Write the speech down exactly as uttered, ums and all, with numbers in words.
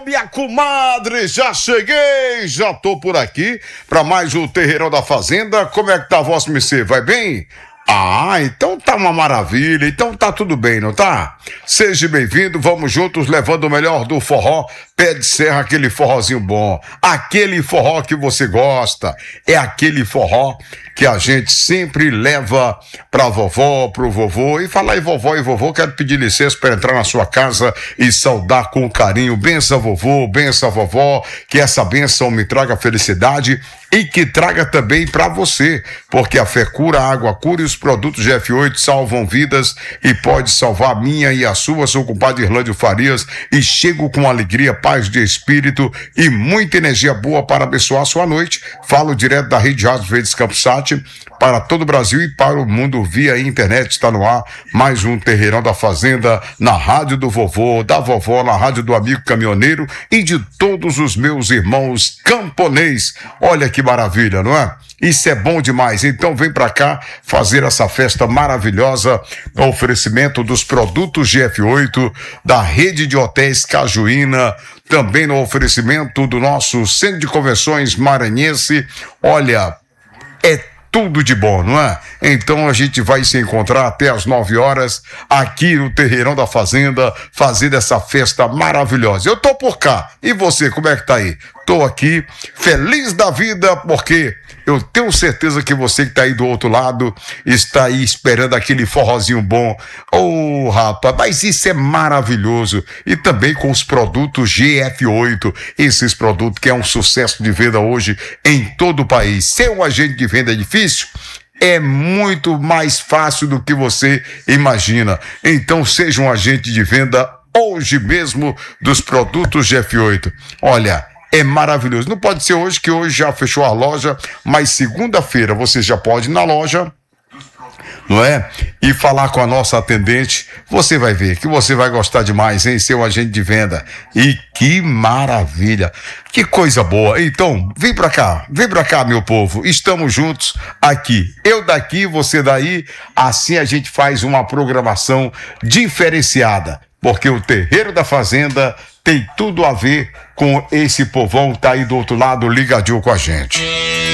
minha comadre, já cheguei, já tô por aqui para mais um Terreirão da Fazenda. Como é que tá a vossa mercê? Vai bem? Ah, então tá uma maravilha, então tá tudo bem, não tá? Seja bem-vindo, vamos juntos levando o melhor do forró, pé de serra, aquele forrozinho bom, aquele forró que você gosta, é aquele forró que a gente sempre leva pra vovó, pro vovô. E falar em vovó e vovô, quero pedir licença para entrar na sua casa e saudar com carinho. Benção vovô, benção vovó, que essa benção me traga felicidade e que traga também para você, porque a fé cura, a água cura e os produtos G F oito salvam vidas e pode salvar a minha e a sua. Sou o compadre Irlândio Farias e chego com alegria, paz de espírito e muita energia boa para abençoar a sua noite. Falo direto da Rede Rádio Verdes Campos Sat para todo o Brasil e para o mundo via internet. Está no ar mais um Terreirão da Fazenda na rádio do vovô, da vovó, na rádio do amigo caminhoneiro e de todos os meus irmãos camponês. Olha que maravilha, não é? Isso é bom demais. Então vem pra cá fazer essa festa maravilhosa no oferecimento dos produtos G F oito, da rede de hotéis Cajuína, também no oferecimento do nosso Centro de Convenções Maranhense. Olha, é tudo de bom, não é? Então a gente vai se encontrar até às nove horas aqui no Terreirão da Fazenda, fazendo essa festa maravilhosa. Eu tô por cá. E você, como é que tá aí? Tô aqui, feliz da vida, porque eu tenho certeza que você que tá aí do outro lado está aí esperando aquele forrozinho bom. Oh, rapaz, mas isso é maravilhoso. E também com os produtos G F oito, esses produtos que é um sucesso de venda hoje em todo o país. Ser um agente de venda é difícil? É muito mais fácil do que você imagina. Então seja um agente de venda hoje mesmo dos produtos G F oito. Olha, é maravilhoso. Não pode ser hoje, que hoje já fechou a loja, mas segunda-feira você já pode ir na loja, não é? E falar com a nossa atendente. Você vai ver que você vai gostar demais, hein? Ser um agente de venda. E que maravilha! Que coisa boa! Então, vem pra cá, vem pra cá, meu povo. Estamos juntos aqui. Eu daqui, você daí. Assim a gente faz uma programação diferenciada. Porque o Terreiro da Fazenda tem tudo a ver com esse povão que tá aí do outro lado ligadinho com a gente.